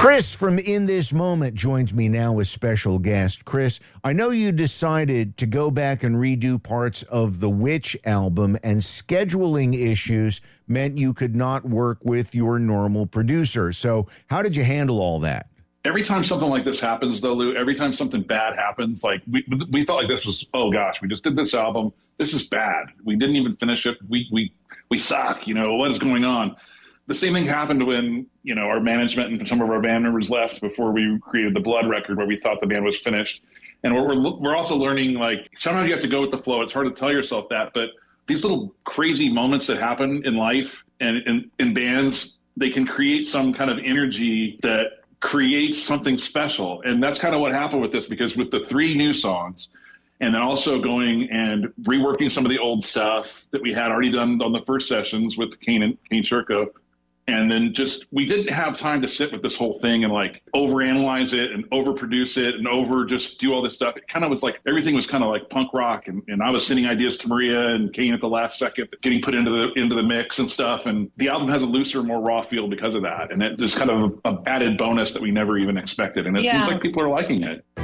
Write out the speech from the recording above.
Chris from In This Moment joins me now as special guest. Chris, I know you decided to go back and redo parts of the Witch album, and scheduling issues meant you could not work with your normal producer. So how did you handle all that? Every time something like this happens, though, Lou, every time something bad happens, like we felt like this was, oh gosh, we just did this album. This is bad. We didn't even finish it. We suck. You know, what is going on? The same thing happened when, you know, our management and some of our band members left before we created the Blood record, where we thought the band was finished. And we're also learning, like, sometimes you have to go with the flow. It's hard to tell yourself that, but these little crazy moments that happen in life and in bands, they can create some kind of energy that creates something special. And that's kind of what happened with this, because with the 3 new songs, and then also going and reworking some of the old stuff that we had already done on the first sessions with Kane Shirko. And then just, we didn't have time to sit with this whole thing and like overanalyze it and overproduce it and just do all this stuff. It kind of was like, everything was kind of like punk rock. And I was sending ideas to Maria and Kane at the last second, getting put into the mix and stuff. And the album has a looser, more raw feel because of that. And it is kind of an added bonus that we never even expected. And it seems like people are liking it.